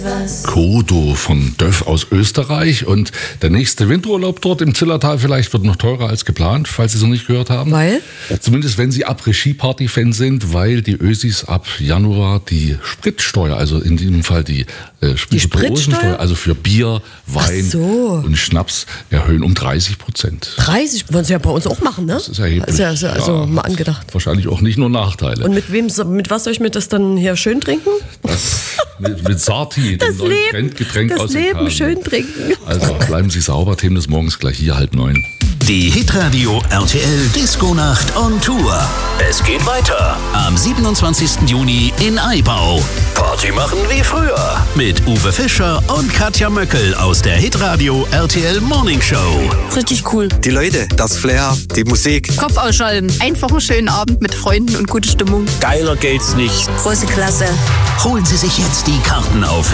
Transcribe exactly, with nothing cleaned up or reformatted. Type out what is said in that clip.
Kodo von Döff aus Österreich. Und der nächste Winterurlaub dort im Zillertal vielleicht wird noch teurer als geplant, falls Sie es noch nicht gehört haben. Weil? Zumindest wenn Sie Après-Ski-Party-Fan sind, weil die Ösis ab Januar die Spritsteuer, also in diesem Fall die, äh, Die Spritsteuer? also für Bier, Wein so. und Schnaps erhöhen um dreißig Prozent. dreißig wollen Sie ja bei uns auch machen, ne? Das ist erheblich. Ist ja, also, also Ja. mal angedacht. Wahrscheinlich auch nicht nur Nachteile. Und mit wem, so- mit was soll ich mir das dann hier schön trinken? Das, mit, mit Sarti, dem Das neuen Leben, Trendgetränk das aus Leben Italien. schön trinken. Also bleiben Sie sauber, Themen des Morgens gleich hier halb neun. Die Hitradio R T L Disco Nacht on Tour. Es geht weiter am siebenundzwanzigsten Juni in Aibau. Party machen wie früher mit Uwe Fischer und Katja Möckel aus der Hitradio R T L Morning Show. Richtig cool. Die Leute, das Flair, die Musik. Kopf ausschalten. Einfach einen schönen Abend mit Freunden und gute Stimmung. Geiler geht's nicht. Große Klasse. Holen Sie sich jetzt die Karten auf